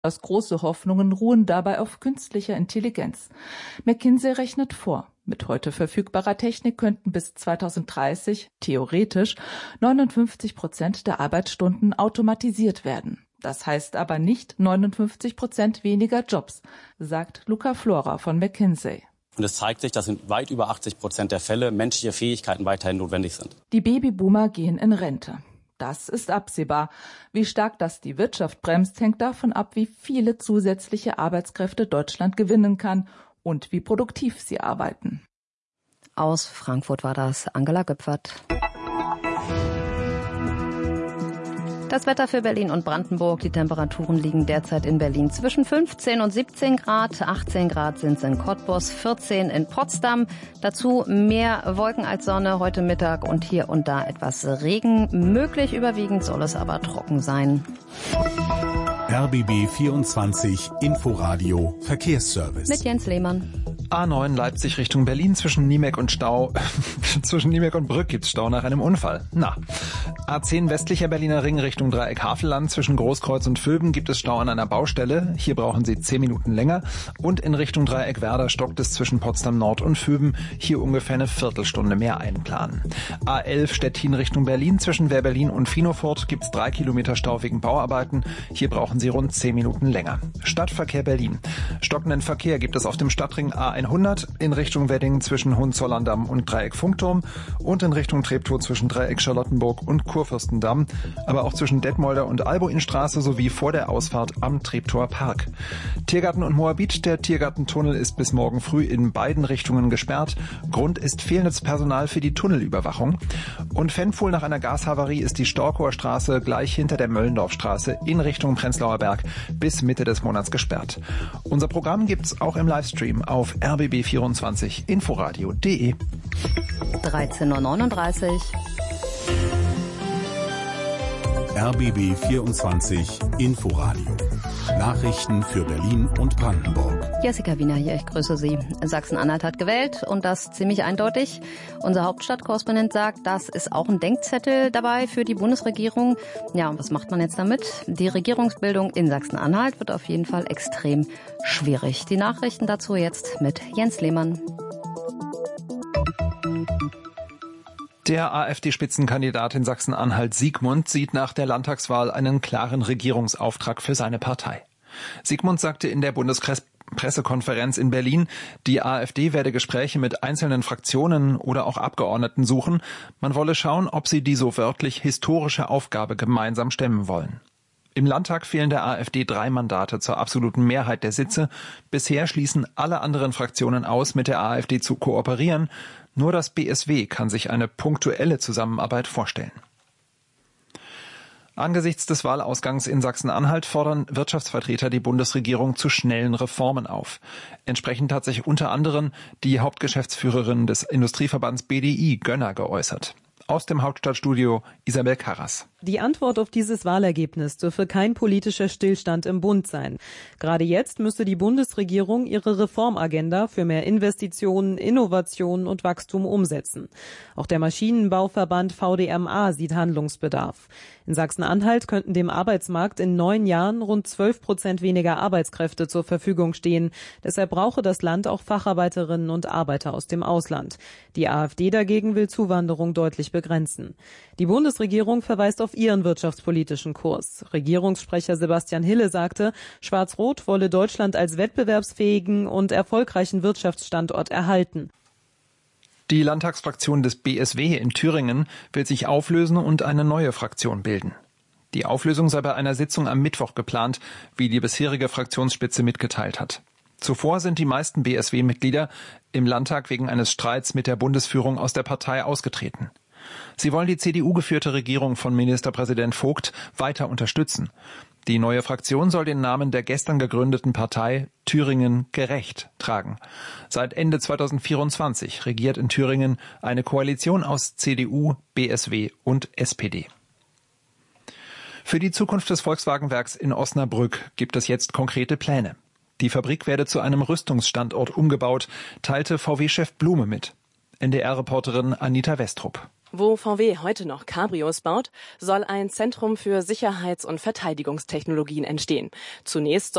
Große Hoffnungen ruhen dabei auf künstlicher Intelligenz. McKinsey rechnet vor, mit heute verfügbarer Technik könnten bis 2030 theoretisch 59% der Arbeitsstunden automatisiert werden. Das heißt aber nicht 59% weniger Jobs, sagt Luca Flora von McKinsey. Und es zeigt sich, dass in weit über 80% der Fälle menschliche Fähigkeiten weiterhin notwendig sind. Die Babyboomer gehen in Rente. Das ist absehbar. Wie stark das die Wirtschaft bremst, hängt davon ab, wie viele zusätzliche Arbeitskräfte Deutschland gewinnen kann und wie produktiv sie arbeiten. Aus Frankfurt war das Angela Göpfert. Das Wetter für Berlin und Brandenburg. Die Temperaturen liegen derzeit in Berlin zwischen 15 und 17 Grad. 18 Grad sind es in Cottbus, 14 in Potsdam. Dazu mehr Wolken als Sonne heute Mittag und hier und da etwas Regen. Möglich überwiegend soll es aber trocken sein. RBB 24 Inforadio Verkehrsservice. Mit Jens Lehmann. A9 Leipzig Richtung Berlin zwischen Niemek und Brück gibt's Stau nach einem Unfall. A10 westlicher Berliner Ring Richtung Dreieck Havelland zwischen Großkreuz und Vöben gibt es Stau an einer Baustelle. Hier brauchen Sie 10 Minuten länger. Und in Richtung Dreieck Werder stockt es zwischen Potsdam Nord und Vöben. Hier ungefähr eine Viertelstunde mehr einplanen. A11 Stettin Richtung Berlin zwischen Wehr-Berlin und Finofurt gibt's 3 Kilometer Stau wegen Bauarbeiten. Hier brauchen Sie rund 10 Minuten länger. Stadtverkehr Berlin. Stockenden Verkehr gibt es auf dem Stadtring A100 in Richtung Wedding zwischen Hohenzollern-Damm und Dreieck Funkturm und in Richtung Treptow zwischen Dreieck Charlottenburg und Kurfürstendamm, aber auch zwischen Detmolder und Alboinstraße sowie vor der Ausfahrt am Treptower Park. Tiergarten und Moabit, der Tiergartentunnel ist bis morgen früh in beiden Richtungen gesperrt. Grund ist fehlendes Personal für die Tunnelüberwachung. Und Fenpfuhl nach einer Gashavarie ist die Storkower Straße gleich hinter der Möllendorfstraße in Richtung Prenzlauer Berg bis Mitte des Monats gesperrt. Unser Programm gibt's auch im Livestream auf rbb24 inforadio.de. 13:39 Uhr. RBB 24 Inforadio. Nachrichten für Berlin und Brandenburg. Jessica Wiener hier, ich grüße Sie. Sachsen-Anhalt hat gewählt und das ziemlich eindeutig. Unser Hauptstadtkorrespondent sagt, das ist auch ein Denkzettel dabei für die Bundesregierung. Ja, und was macht man jetzt damit? Die Regierungsbildung in Sachsen-Anhalt wird auf jeden Fall extrem schwierig. Die Nachrichten dazu jetzt mit Jens Lehmann. Der AfD-Spitzenkandidat in Sachsen-Anhalt Siegmund sieht nach der Landtagswahl einen klaren Regierungsauftrag für seine Partei. Siegmund sagte in der Bundespressekonferenz in Berlin, die AfD werde Gespräche mit einzelnen Fraktionen oder auch Abgeordneten suchen. Man wolle schauen, ob sie die so wörtlich historische Aufgabe gemeinsam stemmen wollen. Im Landtag fehlen der AfD 3 Mandate zur absoluten Mehrheit der Sitze. Bisher schließen alle anderen Fraktionen aus, mit der AfD zu kooperieren. Nur das BSW kann sich eine punktuelle Zusammenarbeit vorstellen. Angesichts des Wahlausgangs in Sachsen-Anhalt fordern Wirtschaftsvertreter die Bundesregierung zu schnellen Reformen auf. Entsprechend hat sich unter anderem die Hauptgeschäftsführerin des Industrieverbands BDI, Gönner, geäußert. Aus dem Hauptstadtstudio Isabel Karras. Die Antwort auf dieses Wahlergebnis dürfe kein politischer Stillstand im Bund sein. Gerade jetzt müsse die Bundesregierung ihre Reformagenda für mehr Investitionen, Innovationen und Wachstum umsetzen. Auch der Maschinenbauverband VDMA sieht Handlungsbedarf. In Sachsen-Anhalt könnten dem Arbeitsmarkt in 9 Jahren rund 12% weniger Arbeitskräfte zur Verfügung stehen. Deshalb brauche das Land auch Facharbeiterinnen und Arbeiter aus dem Ausland. Die AfD dagegen will Zuwanderung deutlich begrenzen. Die Bundesregierung verweist auf ihren wirtschaftspolitischen Kurs. Regierungssprecher Sebastian Hille sagte, Schwarz-Rot wolle Deutschland als wettbewerbsfähigen und erfolgreichen Wirtschaftsstandort erhalten. Die Landtagsfraktion des BSW in Thüringen will sich auflösen und eine neue Fraktion bilden. Die Auflösung sei bei einer Sitzung am Mittwoch geplant, wie die bisherige Fraktionsspitze mitgeteilt hat. Zuvor sind die meisten BSW-Mitglieder im Landtag wegen eines Streits mit der Bundesführung aus der Partei ausgetreten. Sie wollen die CDU-geführte Regierung von Ministerpräsident Vogt weiter unterstützen. Die neue Fraktion soll den Namen der gestern gegründeten Partei Thüringen gerecht tragen. Seit Ende 2024 regiert in Thüringen eine Koalition aus CDU, BSW und SPD. Für die Zukunft des Volkswagenwerks in Osnabrück gibt es jetzt konkrete Pläne. Die Fabrik werde zu einem Rüstungsstandort umgebaut, teilte VW-Chef Blume mit. NDR-Reporterin Anita Westrup. Wo VW heute noch Cabrios baut, soll ein Zentrum für Sicherheits- und Verteidigungstechnologien entstehen. Zunächst